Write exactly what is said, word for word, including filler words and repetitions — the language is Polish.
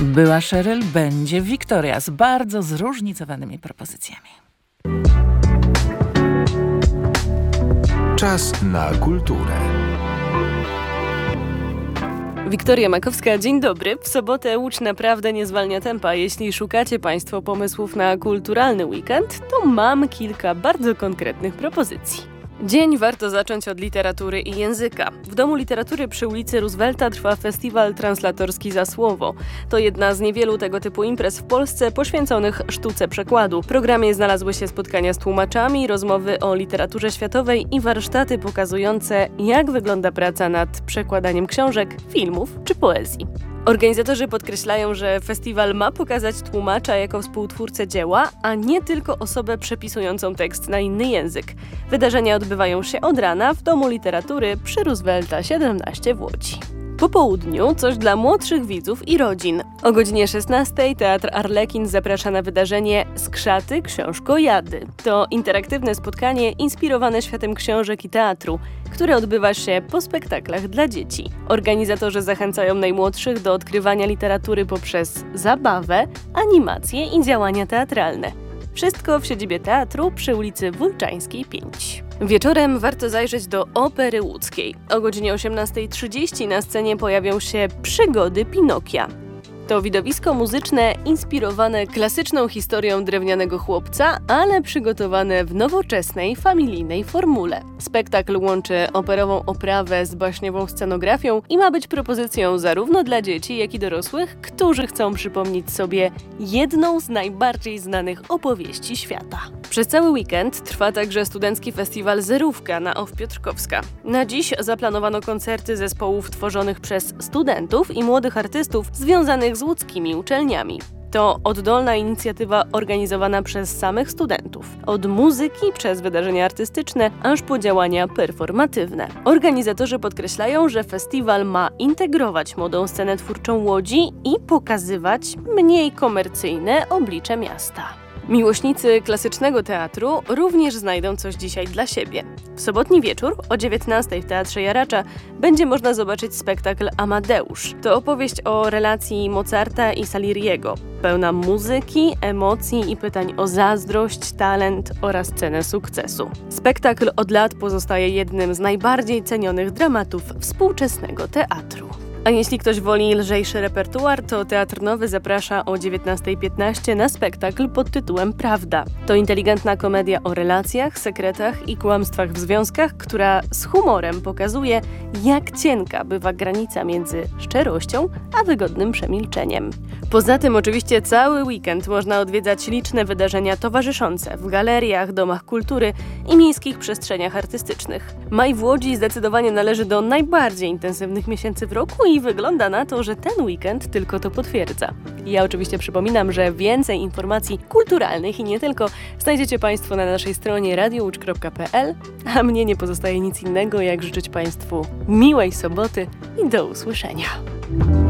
Była Sheryl, będzie Wiktoria z bardzo zróżnicowanymi propozycjami. Czas na kulturę. Wiktoria Makowska, dzień dobry. W sobotę Łódź naprawdę nie zwalnia tempa. Jeśli szukacie Państwo pomysłów na kulturalny weekend, to mam kilka bardzo konkretnych propozycji. Dzień warto zacząć od literatury i języka. W Domu Literatury przy ulicy Roosevelta trwa festiwal translatorski Za Słowo. To jedna z niewielu tego typu imprez w Polsce poświęconych sztuce przekładu. W programie znalazły się spotkania z tłumaczami, rozmowy o literaturze światowej i warsztaty pokazujące, jak wygląda praca nad przekładaniem książek, filmów czy poezji. Organizatorzy podkreślają, że festiwal ma pokazać tłumacza jako współtwórcę dzieła, a nie tylko osobę przepisującą tekst na inny język. Wydarzenia odbywają się od rana w Domu Literatury przy Roosevelta siedemnaście w Łodzi. Po południu coś dla młodszych widzów i rodzin. O godzinie szesnastej Teatr Arlekin zaprasza na wydarzenie Skrzaty Książkojady. To interaktywne spotkanie inspirowane światem książek i teatru, które odbywa się po spektaklach dla dzieci. Organizatorzy zachęcają najmłodszych do odkrywania literatury poprzez zabawę, animacje i działania teatralne. Wszystko w siedzibie teatru przy ulicy Wólczańskiej pięć. Wieczorem warto zajrzeć do Opery Łódzkiej. O godzinie osiemnastej trzydzieści na scenie pojawią się Przygody Pinokia. To widowisko muzyczne inspirowane klasyczną historią drewnianego chłopca, ale przygotowane w nowoczesnej, familijnej formule. Spektakl łączy operową oprawę z baśniową scenografią i ma być propozycją zarówno dla dzieci, jak i dorosłych, którzy chcą przypomnieć sobie jedną z najbardziej znanych opowieści świata. Przez cały weekend trwa także studencki festiwal Zerówka na O W Piotrkowska. Na dziś zaplanowano koncerty zespołów tworzonych przez studentów i młodych artystów związanych z łódzkimi uczelniami. To oddolna inicjatywa organizowana przez samych studentów. Od muzyki przez wydarzenia artystyczne, aż po działania performatywne. Organizatorzy podkreślają, że festiwal ma integrować młodą scenę twórczą Łodzi i pokazywać mniej komercyjne oblicze miasta. Miłośnicy klasycznego teatru również znajdą coś dzisiaj dla siebie. W sobotni wieczór o dziewiętnastej w Teatrze Jaracza będzie można zobaczyć spektakl Amadeusz. To opowieść o relacji Mozarta i Salieriego, pełna muzyki, emocji i pytań o zazdrość, talent oraz cenę sukcesu. Spektakl od lat pozostaje jednym z najbardziej cenionych dramatów współczesnego teatru. A jeśli ktoś woli lżejszy repertuar, to Teatr Nowy zaprasza o dziewiętnastej piętnaście na spektakl pod tytułem Prawda. To inteligentna komedia o relacjach, sekretach i kłamstwach w związkach, która z humorem pokazuje, jak cienka bywa granica między szczerością a wygodnym przemilczeniem. Poza tym oczywiście cały weekend można odwiedzać liczne wydarzenia towarzyszące w galeriach, domach kultury i miejskich przestrzeniach artystycznych. Maj w Łodzi zdecydowanie należy do najbardziej intensywnych miesięcy w roku i wygląda na to, że ten weekend tylko to potwierdza. Ja oczywiście przypominam, że więcej informacji kulturalnych i nie tylko znajdziecie Państwo na naszej stronie radio łódź kropka p l, a mnie nie pozostaje nic innego, jak życzyć Państwu miłej soboty i do usłyszenia.